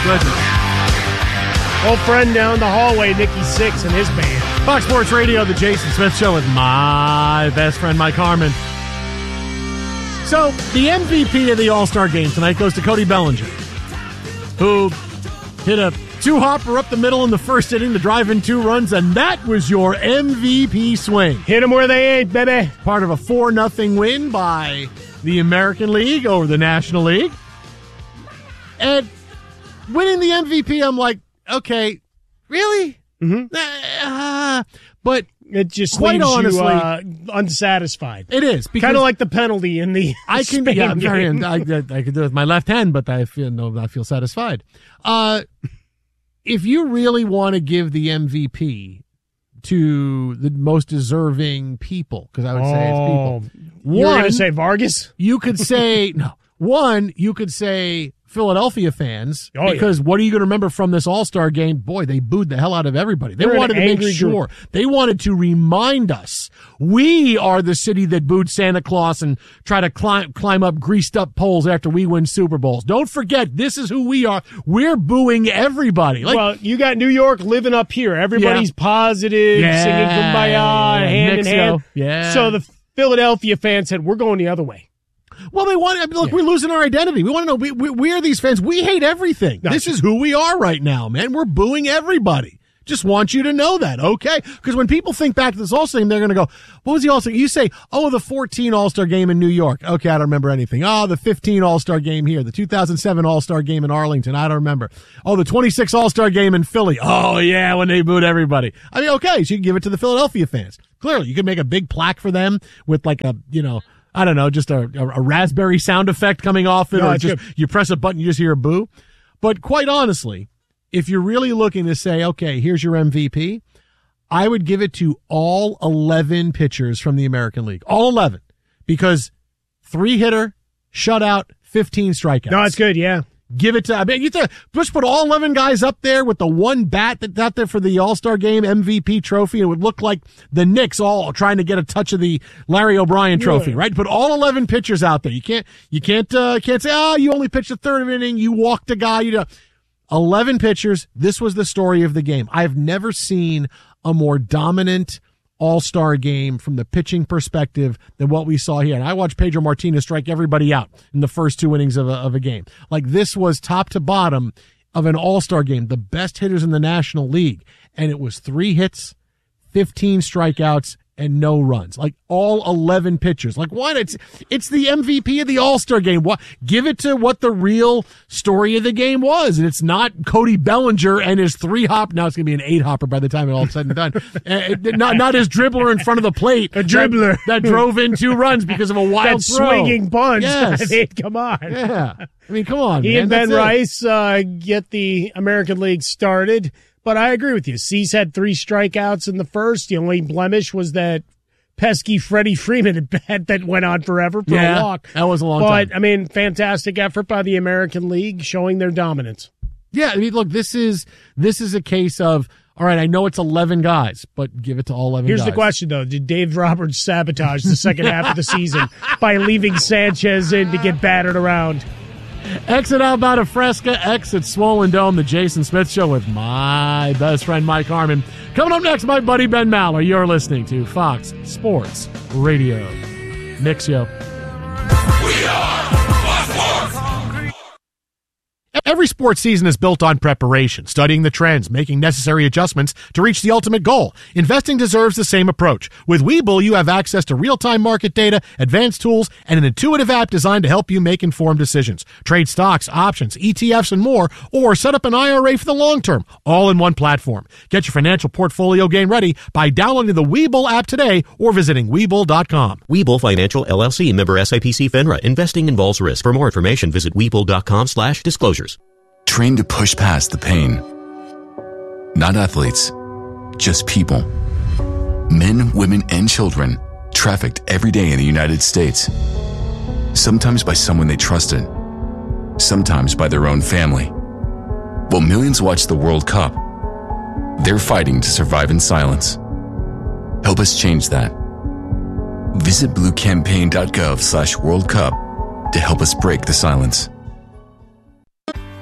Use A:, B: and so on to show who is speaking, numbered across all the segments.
A: goodness.
B: Old friend down the hallway, Nikki Sixx and his band.
A: Fox Sports Radio, the Jason Smith Show with my best friend, Mike Harmon. So, the MVP of the All-Star Game tonight goes to Cody Bellinger, who hit a two-hopper up the middle in the first inning to drive in 2 runs, and that was your MVP swing.
B: Hit them where they ain't, baby.
A: Part of a 4-0 win by the American League over the National League. And winning the MVP, I'm like, okay, really?
B: Mm-hmm.
A: But
B: it just
A: quite
B: leaves
A: honestly,
B: you unsatisfied.
A: It is
B: kind of like the penalty in the
A: I can
B: Spain
A: yeah,
B: game.
A: I could do it with my left hand, but I feel satisfied. If you really want to give the MVP to the most deserving people, because I would say it's people.
B: You're going to say Vargas?
A: You could say no. One, you could say Philadelphia fans, because what are you going to remember from this All-Star game? Boy, they booed the hell out of everybody. They wanted to make sure. They wanted to remind us we are the city that booed Santa Claus and try to climb up greased-up poles after we win Super Bowls. Don't forget, this is who we are. We're booing everybody.
B: Well, you got New York living up here. Everybody's positive, singing Kumbaya, hand in hand.
A: Yeah.
B: So the Philadelphia fans said, we're going the other way.
A: Well, they want. Look, we're losing our identity. We want to know. We are these fans. We hate everything. This is who we are right now, man. We're booing everybody. Just want you to know that, okay? Because when people think back to this All-Star game, they're going to go, "What was the All-Star?" You say, "Oh, the 14 All-Star game in New York." Okay, I don't remember anything. Oh, the 15 All-Star game here, the 2007 All-Star game in Arlington. I don't remember. Oh, the 26 All-Star game in Philly. Oh yeah, when they booed everybody. I mean, okay, so you can give it to the Philadelphia fans. Clearly, you can make a big plaque for them with like a, I don't know, just a raspberry sound effect coming off it, or just you press a button, you just hear a boo. But quite honestly, if you're really looking to say, okay, here's your MVP, I would give it to all 11 pitchers from the American League. All 11. Because 3-hitter, shutout, 15 strikeouts.
B: No, it's good, yeah.
A: Give it to, I mean, you just put all 11 guys up there with the one bat that's out there for the All-Star Game MVP trophy. It would look like the Knicks all trying to get a touch of the Larry O'Brien trophy, right? Put all 11 pitchers out there. You can't say, you only pitched a third of an inning. You walked a guy. 11 pitchers. This was the story of the game. I've never seen a more dominant All-Star game from the pitching perspective than what we saw here. And I watched Pedro Martinez strike everybody out in the first 2 innings of a game. Like, this was top to bottom of an All-Star game, the best hitters in the National League. And it was 3 hits, 15 strikeouts, and no runs. Like, all 11 pitchers. Like, what? It's the MVP of the All-Star game. What? Give it to what the real story of the game was. And it's not Cody Bellinger and his 3-hop. Now it's going to be an 8-hopper by the time it all said and done. Not his dribbler in front of the plate.
B: A dribbler.
A: That drove in 2 runs because of a wild throw.
B: Swinging punch.
A: Yes.
B: I mean, come on.
A: Yeah. I mean, come on,
B: He
A: man.
B: and Ben Rice get the American League started. But I agree with you. Cease had 3 strikeouts in the first. The only blemish was that pesky Freddie Freeman bat that went on forever for a walk.
A: That was a long time.
B: But, I mean, fantastic effort by the American League showing their dominance.
A: Yeah, I mean, look, this is a case of, all right, I know it's 11 guys, but give it to all 11
B: Here's
A: guys.
B: the question, though. Did Dave Roberts sabotage the second half of the season by leaving Sanchez in to get battered around?
A: Exit Alberta Fresca, exit Swollen Dome, the Jason Smith Show with my best friend Mike Harmon. Coming up next, my buddy Ben Maller. You're listening to Fox Sports Radio. Mixio.
C: We are Fox Sports.
A: Every sports season is built on preparation, studying the trends, making necessary adjustments to reach the ultimate goal. Investing deserves the same approach. With Webull, you have access to real-time market data, advanced tools, and an intuitive app designed to help you make informed decisions. Trade stocks, options, ETFs, and more, or set up an IRA for the long term, all in one platform. Get your financial portfolio game ready by downloading the Webull app today or visiting Webull.com.
D: Webull Financial LLC, member SIPC FINRA. Investing involves risk. For more information, visit Webull.com/disclosures.
E: Trained to push past the pain. Not athletes, just people. Men, women, and children trafficked every day in the United States. Sometimes by someone they trusted, sometimes by their own family. While millions watch the World Cup, they're fighting to survive in silence. Help us change that. Visit bluecampaign.gov/World Cup to help us break the silence.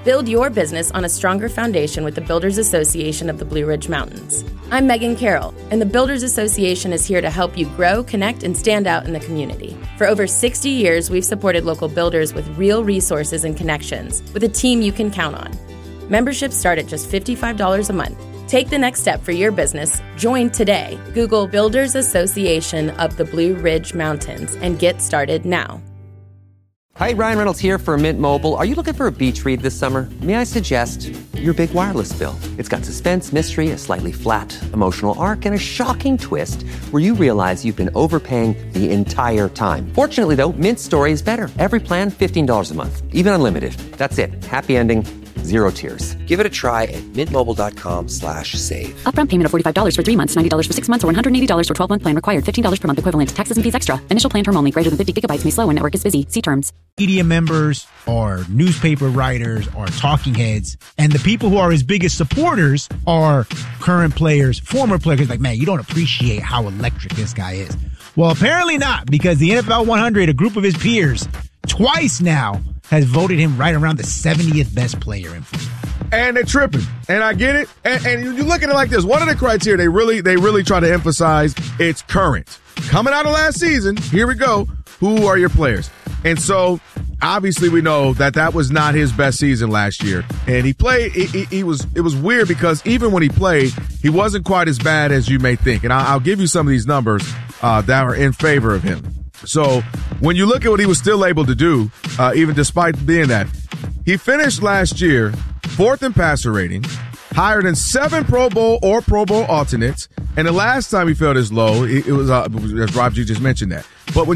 F: Build your business on a stronger foundation with the Builders Association of the Blue Ridge Mountains. I'm Megan Carroll, and the Builders Association is here to help you grow, connect, and stand out in the community. For over 60 years, we've supported local builders with real resources and connections, with a team you can count on. Memberships start at just $55 a month. Take the next step for your business. Join today. Google Builders Association of the Blue Ridge Mountains and get started now.
G: Hi, Ryan Reynolds here for Mint Mobile. Are you looking for a beach read this summer? May I suggest your big wireless bill? It's got suspense, mystery, a slightly flat, emotional arc, and a shocking twist where you realize you've been overpaying the entire time. Fortunately, though, Mint's story is better. Every plan, $15 a month. Even unlimited. That's it. Happy ending. Zero tears. Give it a try at mintmobile.com/save.
H: Upfront payment of $45 for 3 months, $90 for 6 months, or $180 for 12-month plan required. $15 per month equivalent. Taxes and fees extra. Initial plan term only. Greater than 50 gigabytes may slow when network is busy. See terms.
I: Media members or newspaper writers or talking heads, and the people who are his biggest supporters are current players, former players. Like, man, you don't appreciate how electric this guy is. Well, apparently not, because the NFL 100, a group of his peers, twice now has voted him right around the 70th best player in football.
J: And they're tripping. And I get it. And you look at it like this. One of the criteria they really try to emphasize, it's current. Coming out of last season, here we go. Who are your players? And so, obviously, we know that was not his best season last year. And he played, it was weird because even when he played, he wasn't quite as bad as you may think. And I'll give you some of these numbers that are in favor of him. So when you look at what he was still able to do, even despite being that, he finished last year 4th in passer rating, higher than 7 Pro Bowl or Pro Bowl alternates. And the last time he felt as low, it was as Rob G just mentioned that. But when